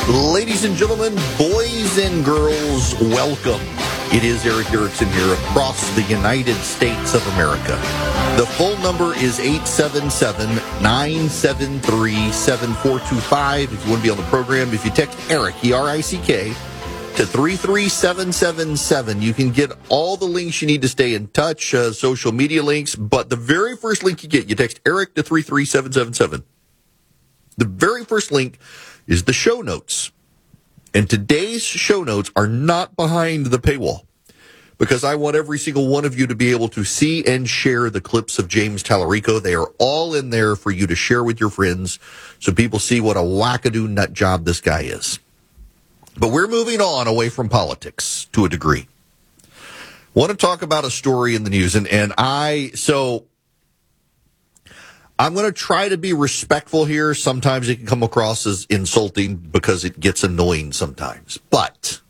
Ladies and gentlemen, boys and girls, welcome. It is Eric Erickson here across the United States of America. The phone number is 877-973-7425. If you want to be on the program, if you text Eric, E-R-I-C-K, to 33777, you can get all the links you need to stay in touch, social media links, but the very first link you get, you text Eric to 33777. The very first link is the show notes. And today's show notes are not behind the paywall because I want every single one of you to be able to see and share the clips of James Tallarico. They are all in there for you to share with your friends so people see what a wackadoo nut job this guy is. But we're moving on away from politics to a degree. Want to talk about a story in the news, and I'm going to try to be respectful here. Sometimes it can come across as insulting because it gets annoying sometimes. But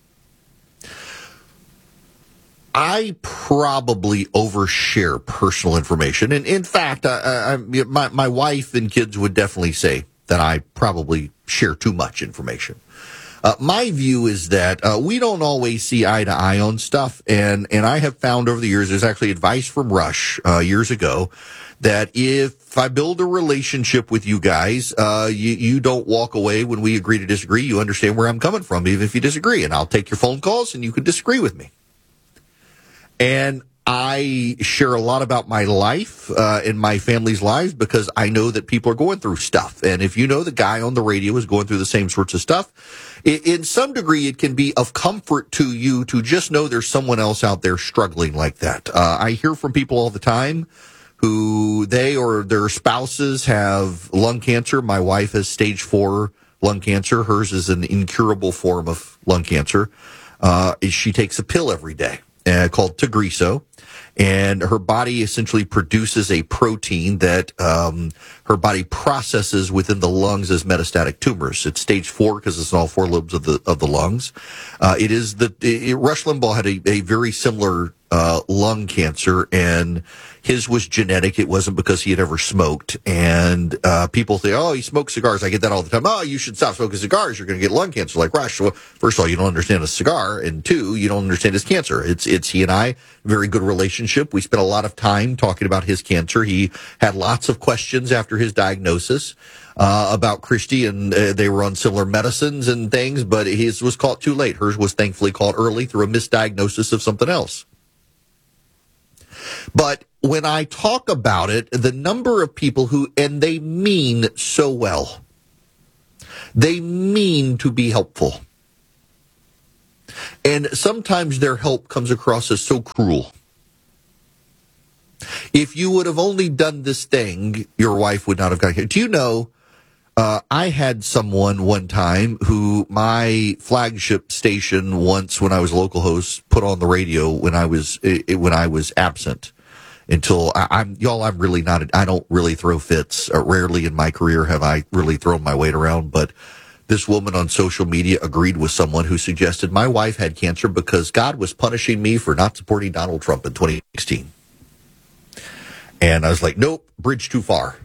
I probably overshare personal information. And in fact, my wife and kids would definitely say that I probably share too much information. My view is that we don't always see eye to eye on stuff. And I have found over the years, there's actually advice from Rush years ago, that if I build a relationship with you guys, you don't walk away when we agree to disagree. You understand where I'm coming from, even if you disagree. And I'll take your phone calls and you can disagree with me. And I share a lot about my life and my family's lives because I know that people are going through stuff. And if you know the guy on the radio is going through the same sorts of stuff, in some degree it can be of comfort to you to just know there's someone else out there struggling like that. I hear from people all the time who they or their spouses have lung cancer. My wife has stage 4 lung cancer. Hers is an incurable form of lung cancer. She takes a pill every day called Tagrisso, and her body essentially produces a protein that her body processes within the lungs as metastatic tumors. It's stage 4 because it's in all 4 lobes of the lungs. Rush Limbaugh had a very similar lung cancer, and his was genetic. It wasn't because he had ever smoked. And people say, oh, he smokes cigars. I get that all the time. Oh, you should stop smoking cigars. You're going to get lung cancer like Rush. Well, first of all, you don't understand a cigar. And 2, you don't understand his cancer. It's he and I, very good relationship. We spent a lot of time talking about his cancer. He had lots of questions after his diagnosis about Christy, and they were on similar medicines and things, but his was caught too late. Hers was thankfully caught early through a misdiagnosis of something else. But when I talk about it, the number of people who, and they mean so well, they mean to be helpful. And sometimes their help comes across as so cruel. If you would have only done this thing, your wife would not have gotten here. Do you know, I had someone one time who my flagship station once when I was a local host put on the radio when I was absent. Until I'm really not, I don't really throw fits. Rarely in my career have I really thrown my weight around, but this woman on social media agreed with someone who suggested my wife had cancer because God was punishing me for not supporting Donald Trump in 2016. And I was like, nope, bridge too far.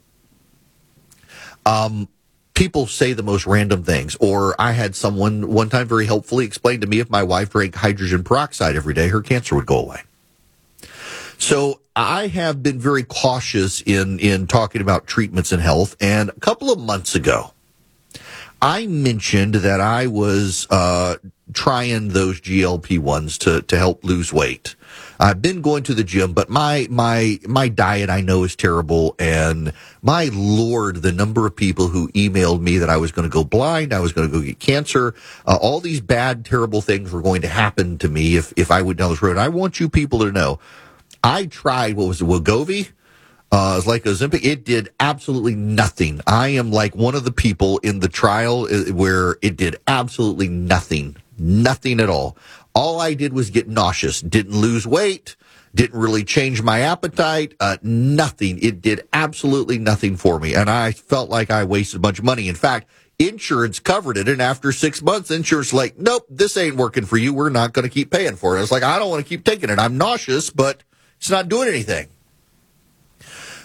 People say the most random things. Or I had someone one time very helpfully explain to me if my wife drank hydrogen peroxide every day, her cancer would go away. So I have been very cautious in talking about treatments and health. And a couple of months ago, I mentioned that I was trying those GLP-1s to help lose weight. I've been going to the gym, but my diet I know is terrible. And my Lord, the number of people who emailed me that I was going to go blind, I was going to go get cancer, all these bad, terrible things were going to happen to me if I went down this road. I want you people to know, I tried, what was it, Wegovy? It's like Ozempic. It did absolutely nothing. I am like one of the people in the trial where it did absolutely nothing. Nothing at all. All I did was get nauseous. Didn't lose weight. Didn't really change my appetite. Nothing. It did absolutely nothing for me. And I felt like I wasted a bunch of money. In fact, insurance covered it. And after 6 months, insurance like, nope, this ain't working for you. We're not going to keep paying for it. I was like, I don't want to keep taking it. I'm nauseous, but it's not doing anything.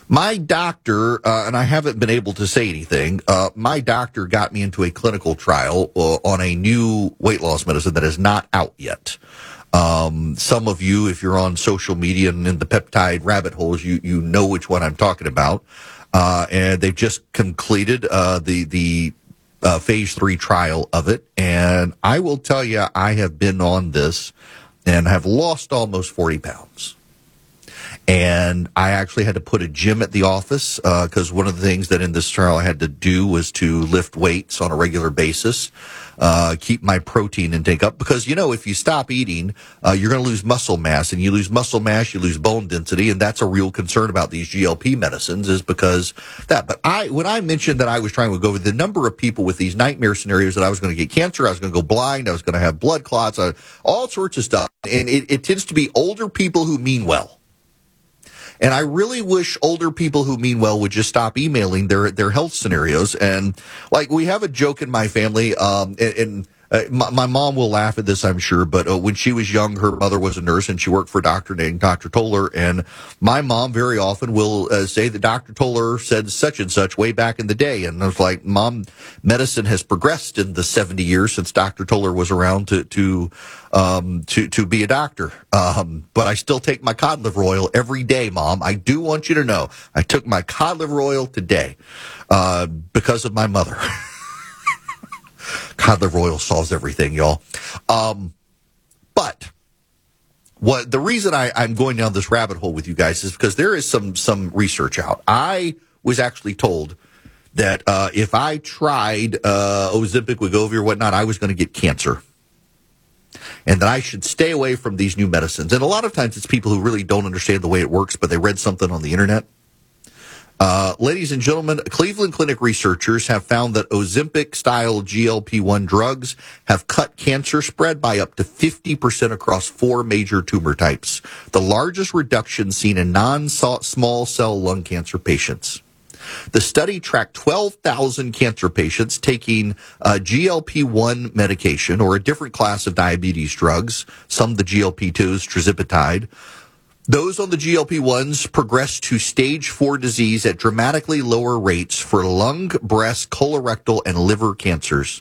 My doctor, and I haven't been able to say anything, my doctor got me into a clinical trial on a new weight loss medicine that is not out yet. Some of you, if you're on social media and in the peptide rabbit holes, you know which one I'm talking about. And they've just completed the phase 3 trial of it. And I will tell you, I have been on this and have lost almost 40 pounds. And I actually had to put a gym at the office because one of the things that in this trial I had to do was to lift weights on a regular basis, keep my protein intake up. Because, if you stop eating, you're going to lose muscle mass. And you lose muscle mass, you lose bone density. And that's a real concern about these GLP medicines is because that. But when I mentioned that I was trying to go over the number of people with these nightmare scenarios that I was going to get cancer, I was going to go blind, I was going to have blood clots, all sorts of stuff. And it tends to be older people who mean well. And I really wish older people who mean well would just stop emailing their health scenarios. And like we have a joke in my family, my mom will laugh at this, I'm sure, but when she was young, her mother was a nurse and she worked for a doctor named Dr. Toller. And my mom very often will say that Dr. Toller said such and such way back in the day. And I was like, Mom, medicine has progressed in the 70 years since Dr. Toller was around to be a doctor. But I still take my cod liver oil every day, Mom. I do want you to know I took my cod liver oil today, because of my mother. Cod liver oil solves everything, y'all. But the reason I'm going down this rabbit hole with you guys is because there is some research out. I was actually told that if I tried Ozempic, Wegovy, or whatnot, I was going to get cancer. And that I should stay away from these new medicines. And a lot of times it's people who really don't understand the way it works, but they read something on the internet. Ladies and gentlemen, Cleveland Clinic researchers have found that Ozempic-style GLP-1 drugs have cut cancer spread by up to 50% across 4 major tumor types, the largest reduction seen in non-small cell lung cancer patients. The study tracked 12,000 cancer patients taking GLP-1 medication or a different class of diabetes drugs, some the GLP-2s, tirzepatide. Those on the GLP-1s progressed to stage 4 disease at dramatically lower rates for lung, breast, colorectal, and liver cancers.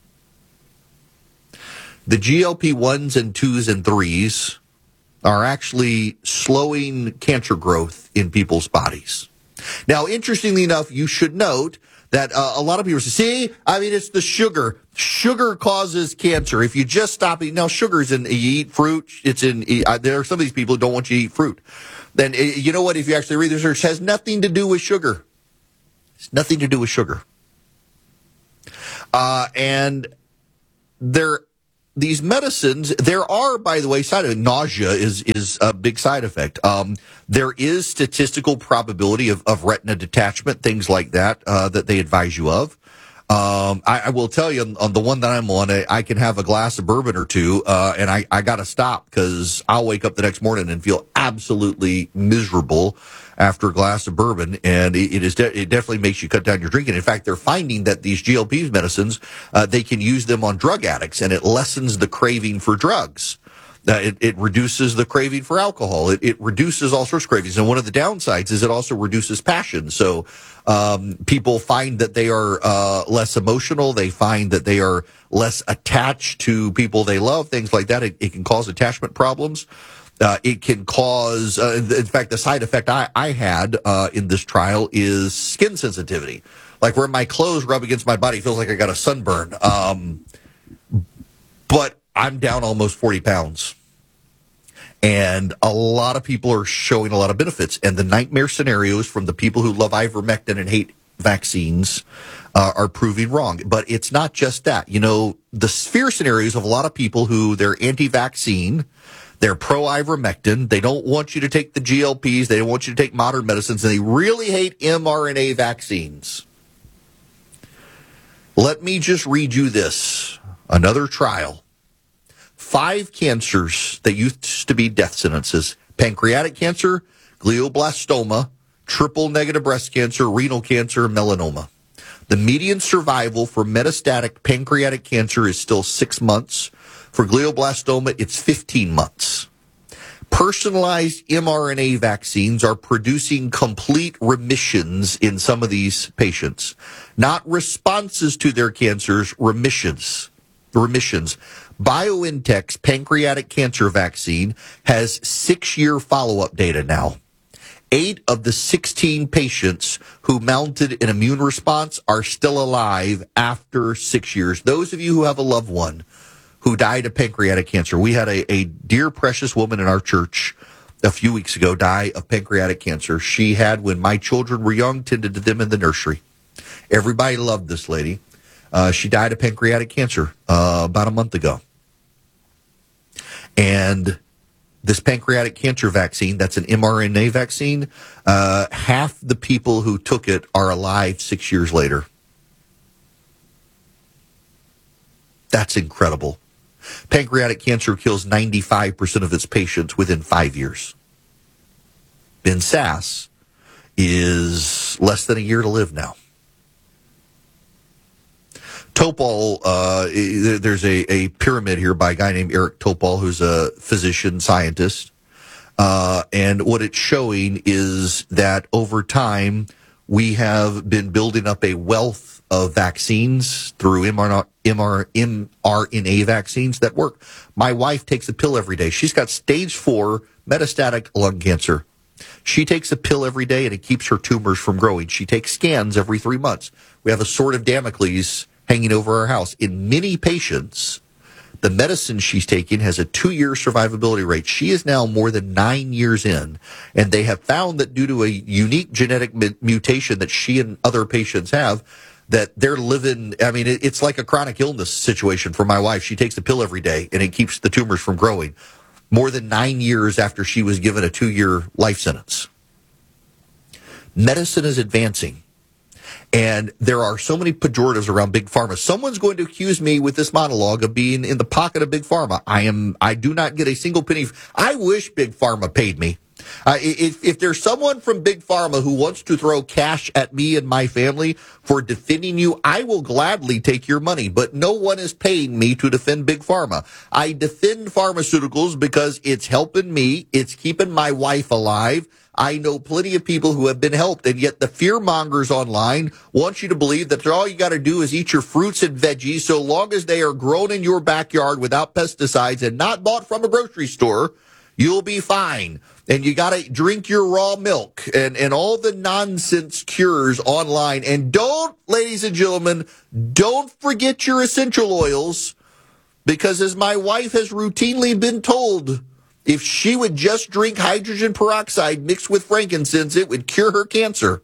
The GLP-1s and 2s and 3s are actually slowing cancer growth in people's bodies. Now, interestingly enough, you should note that a lot of people say, it's the sugar. Sugar causes cancer. If you just stop eating, now sugar's in, you eat fruit, there are some of these people who don't want you to eat fruit. Then, you know what, if you actually read the research, it has nothing to do with sugar. It's nothing to do with sugar. And these medicines, there are, by the way, side effects. Nausea is a big side effect. There is statistical probability of retina detachment, things like that, that they advise you of. I will tell you on the one that I'm on, I can have a glass of bourbon or two, and I gotta stop because I'll wake up the next morning and feel absolutely miserable after a glass of bourbon, and it definitely makes you cut down your drinking. In fact, they're finding that these GLP medicines, they can use them on drug addicts, and it lessens the craving for drugs. It reduces the craving for alcohol. It reduces all sorts of cravings. And one of the downsides is it also reduces passion. So people find that they are less emotional. They find that they are less attached to people they love, things like that. It can cause attachment problems. It can cause, in fact, the side effect I had in this trial is skin sensitivity. Like where my clothes rub against my body, it feels like I got a sunburn. But I'm down almost 40 pounds. And a lot of people are showing a lot of benefits. And the nightmare scenarios from the people who love ivermectin and hate vaccines are proving wrong. But it's not just that. The fear scenarios of a lot of people who they're anti-vaccine, they're pro-ivermectin, they don't want you to take the GLPs, they don't want you to take modern medicines, and they really hate mRNA vaccines. Let me just read you this. Another trial. 5 cancers that used to be death sentences: pancreatic cancer, glioblastoma, triple-negative breast cancer, renal cancer, melanoma. The median survival for metastatic pancreatic cancer is still 6 months. For glioblastoma, it's 15 months. Personalized mRNA vaccines are producing complete remissions in some of these patients. Not responses to their cancers, remissions. BioNTech's pancreatic cancer vaccine has 6-year follow-up data now. 8 of the 16 patients who mounted an immune response are still alive after 6 years. Those of you who have a loved one who died of pancreatic cancer. We had a dear, precious woman in our church a few weeks ago die of pancreatic cancer. She had, when my children were young, tended to them in the nursery. Everybody loved this lady. She died of pancreatic cancer about a month ago. And this pancreatic cancer vaccine, that's an mRNA vaccine, half the people who took it are alive 6 years later. That's incredible. Pancreatic cancer kills 95% of its patients within 5 years. Ben-Sass is less than a year to live now. Topol, there's a pyramid here by a guy named Eric Topol, who's a physician scientist. And what it's showing is that over time, we have been building up a wealth of vaccines through mRNA vaccines that work. My wife takes a pill every day. She's got stage 4 metastatic lung cancer. She takes a pill every day and it keeps her tumors from growing. She takes scans every 3 months. We have a sword of Damocles hanging over our house. In many patients, the medicine she's taking has a 2-year survivability rate. She is now more than 9 years in, and they have found that due to a unique genetic mutation that she and other patients have, that they're living, I mean, it's like a chronic illness situation for my wife. She takes a pill every day, and it keeps the tumors from growing. More than 9 years after she was given a 2-year life sentence. Medicine is advancing. And there are so many pejoratives around Big Pharma. Someone's going to accuse me with this monologue of being in the pocket of Big Pharma. I do not get a single penny. I wish Big Pharma paid me. If there's someone from Big Pharma who wants to throw cash at me and my family for defending you, I will gladly take your money. But no one is paying me to defend Big Pharma. I defend pharmaceuticals because it's helping me. It's keeping my wife alive. I know plenty of people who have been helped, and yet the fear mongers online want you to believe that all you got to do is eat your fruits and veggies so long as they are grown in your backyard without pesticides and not bought from a grocery store, you'll be fine. And you got to drink your raw milk and all the nonsense cures online. And don't, ladies and gentlemen, don't forget your essential oils, because as my wife has routinely been told, if she would just drink hydrogen peroxide mixed with frankincense, it would cure her cancer.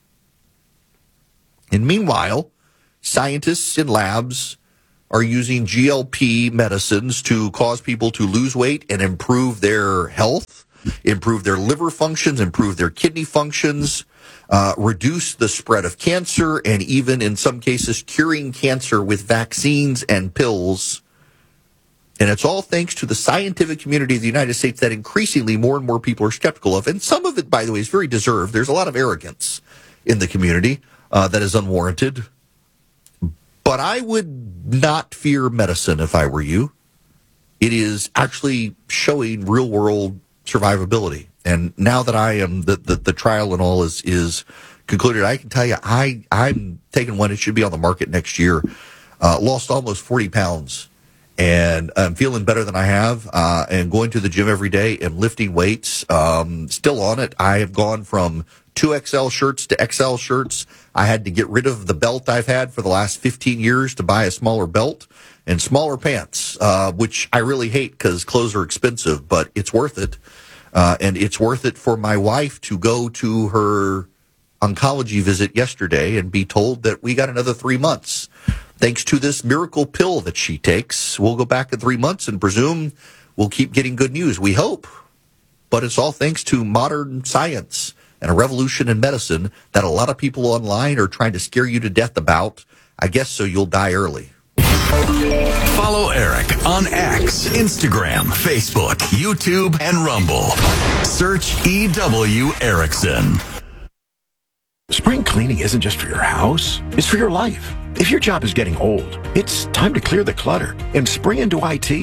And meanwhile, scientists in labs are using GLP medicines to cause people to lose weight and improve their health, improve their liver functions, improve their kidney functions, reduce the spread of cancer, and even in some cases curing cancer with vaccines and pills. And it's all thanks to the scientific community of the United States that increasingly more and more people are skeptical of. And some of it, by the way, is very deserved. There's a lot of arrogance in the community that is unwarranted. But I would not fear medicine if I were you. It is actually showing real-world survivability. And now that I am, the trial and all is concluded, I can tell you I'm taking one. It should be on the market next year. Lost almost 40 pounds. And I'm feeling better than I have, and going to the gym every day and lifting weights. Still on it. I have gone from 2XL shirts to XL shirts. I had to get rid of the belt I've had for the last 15 years to buy a smaller belt and smaller pants, which I really hate because clothes are expensive, but it's worth it. And it's worth it for my wife to go to her oncology visit yesterday and be told that we got another 3 months. Thanks to this miracle pill that she takes, we'll go back in 3 months and presume we'll keep getting good news. We hope. But it's all thanks to modern science and a revolution in medicine that a lot of people online are trying to scare you to death about. I guess so you'll die early. Follow Eric on X, Instagram, Facebook, YouTube, and Rumble. Search EW Erickson. Spring cleaning isn't just for your house, it's for your life. If your job is getting old, it's time to clear the clutter and spring into IT.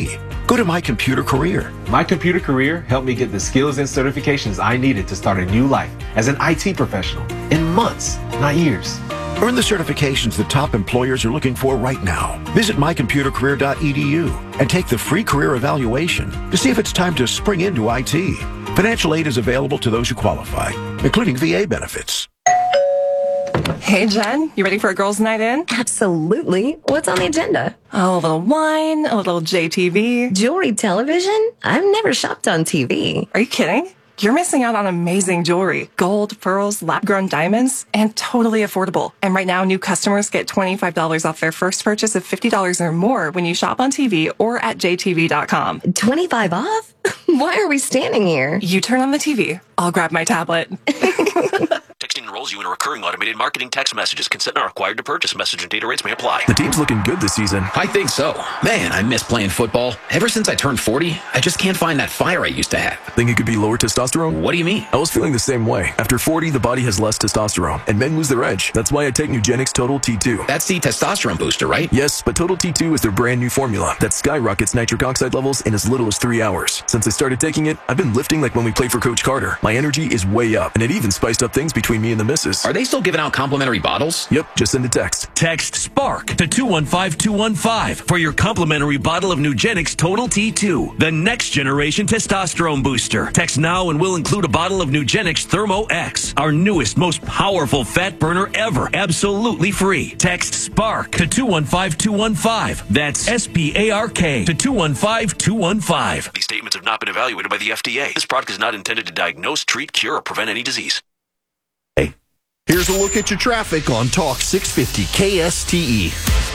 Go to My Computer Career. My Computer Career helped me get the skills and certifications I needed to start a new life as an IT professional in months, not years. Earn the certifications the top employers are looking for right now. Visit mycomputercareer.edu and take the free career evaluation to see if it's time to spring into IT. Financial aid is available to those who qualify, including VA benefits. Hey, Jen, you ready for a girls' night in? Absolutely. What's on the agenda? Oh, a little wine, a little JTV. Jewelry television? I've never shopped on TV. Are you kidding? You're missing out on amazing jewelry. Gold, pearls, lab-grown diamonds, and totally affordable. And right now, new customers get $25 off their first purchase of $50 or more when you shop on TV or at jtv.com. 25 off? Why are we standing here? You turn on the TV. I'll grab my tablet. Texting enrolls you in a recurring automated marketing text messages. Consent not required to purchase. Message and data rates may apply. The team's looking good this season. I think so. Man, I miss playing football. Ever since I turned 40, I just can't find that fire I used to have. Think it could be lower testosterone? What do you mean? I was feeling the same way. After 40, the body has less testosterone, and men lose their edge. That's why I take Nugenix Total T2. That's the testosterone booster, right? Yes, but Total T2 is their brand new formula that skyrockets nitric oxide levels in as little as 3 hours. Since I started taking it, I've been lifting like when we played for Coach Carter. My energy is way up, and it even spiced up things between me and the missus. Are they still giving out complimentary bottles? Yep, just send a text. Text SPARK to 215-215 for your complimentary bottle of Nugenix Total T2, the next generation testosterone booster. Text now and we'll include a bottle of Nugenix Thermo X, our newest, most powerful fat burner ever, absolutely free. Text SPARK to 215-215. That's SPARK to 215-215. These statements have not been evaluated by the FDA. This product is not intended to diagnose, treat, cure, or prevent any disease. Hey, here's a look at your traffic on Talk 650 KSTE.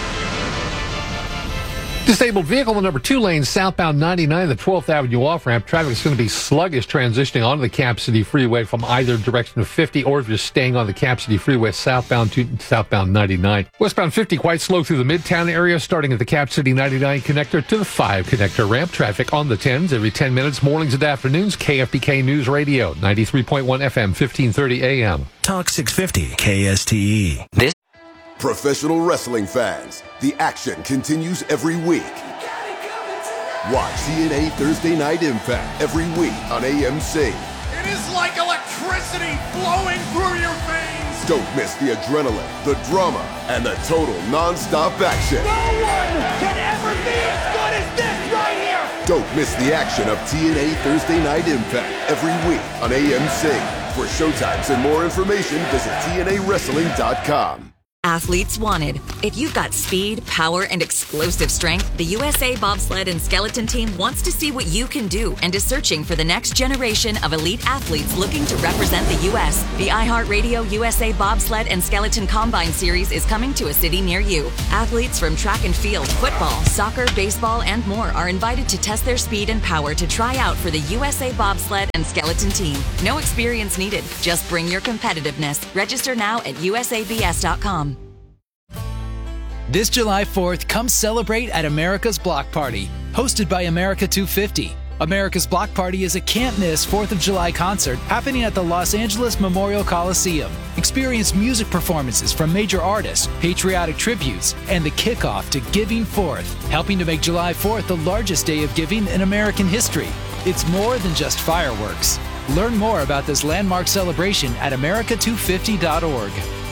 Disabled vehicle on number 2 lane southbound 99, the 12th Avenue off-ramp. Traffic is going to be sluggish transitioning onto the Cap City Freeway from either direction of 50, or if you're staying on the Cap City Freeway southbound to southbound 99. Westbound 50 quite slow through the Midtown area, starting at the Cap City 99 connector to the 5 connector ramp. Traffic on the 10s every 10 minutes, mornings and afternoons. KFBK News Radio, 93.1 FM, 1530 AM. Talk 650 KSTE. Professional wrestling fans, the action continues every week. Watch TNA Thursday Night Impact every week on AMC. It is like electricity flowing through your veins. Don't miss the adrenaline, the drama, and the total non-stop action. No one can ever be as good as this right here. Don't miss the action of TNA Thursday Night Impact every week on AMC. For showtimes and more information, visit TNAWrestling.com. Athletes wanted. If you've got speed, power, and explosive strength, the USA Bobsled and Skeleton Team wants to see what you can do and is searching for the next generation of elite athletes looking to represent the U.S. The iHeartRadio USA Bobsled and Skeleton Combine Series is coming to a city near you. Athletes from track and field, football, soccer, baseball, and more are invited to test their speed and power to try out for the USA Bobsled and Skeleton Team. No experience needed. Just bring your competitiveness. Register now at usabs.com. This July 4th, come celebrate at America's Block Party, hosted by America 250. America's Block Party is a can't-miss 4th of July concert happening at the Los Angeles Memorial Coliseum. Experience music performances from major artists, patriotic tributes, and the kickoff to Giving Forth, helping to make July 4th the largest day of giving in American history. It's more than just fireworks. Learn more about this landmark celebration at america250.org.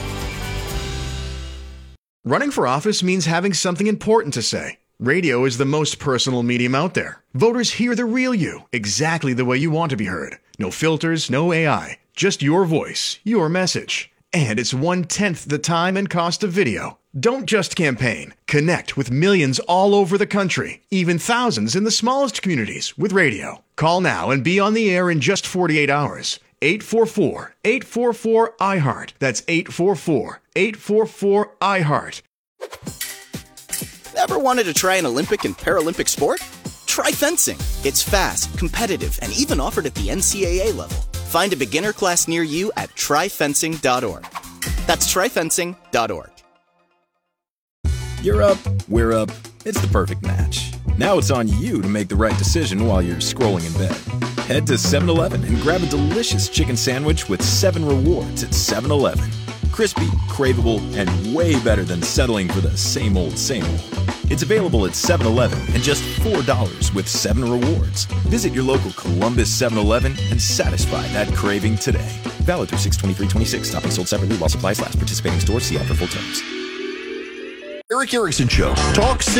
Running for office means having something important to say. Radio is the most personal medium out there. Voters hear the real you, exactly the way you want to be heard. No filters, no AI, just your voice, your message. And it's 1/10 the time and cost of video. Don't just campaign. Connect with millions all over the country, even thousands in the smallest communities with radio. Call now and be on the air in just 48 hours. 844-844-iHeart. That's 844-844-iHeart. Ever wanted to try an Olympic and Paralympic sport? Try fencing. It's fast, competitive, and even offered at the NCAA level. Find a beginner class near you at tryfencing.org. That's tryfencing.org. You're up, we're up. It's the perfect match. Now it's on you to make the right decision while you're scrolling in bed. Head to 7-Eleven and grab a delicious chicken sandwich with 7 rewards at 7-Eleven. Crispy, craveable, and way better than settling for the same old, same old. It's available at 7-Eleven and just $4 with 7 rewards. Visit your local Columbus 7-Eleven and satisfy that craving today. Valid through 6/23/26. Topping sold separately while supplies last. Participating stores. See ad for full terms. Eric Erickson Show. Talk